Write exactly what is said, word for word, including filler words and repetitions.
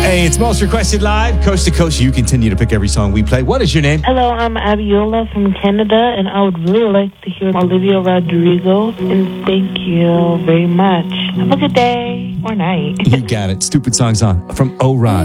Hey, it's Most Requested Live, coast to coast. You continue to pick every song we play. What is your name? Hello, I'm Abiola from Canada, and I would really like to hear Olivia Rodrigo. And thank you very much. Have a good day or night. You got it. Stupid Songs on from O-Rod.